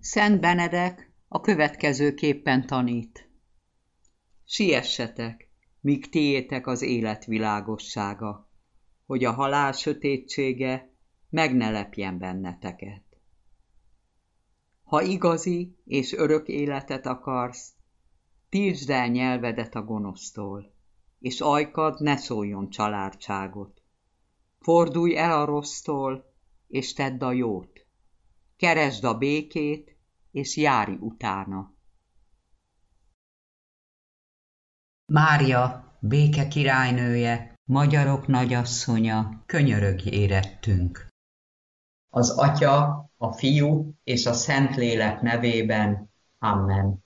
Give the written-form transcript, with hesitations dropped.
Szent Benedek a következőképpen tanít. Siessetek, míg tiétek az élet világossága, hogy a halál sötétsége meg ne lepjen benneteket. Ha igazi és örök életet akarsz, tiltsd el nyelvedet a gonosztól, és ajkad ne szóljon családságot. Fordulj el a rossztól, és tedd a jót. Keresd a békét, és járj utána. Mária, béke királynője, magyarok nagyasszonya, könyörögj érettünk. Az Atya, a Fiú és a Szentlélek nevében. Amen.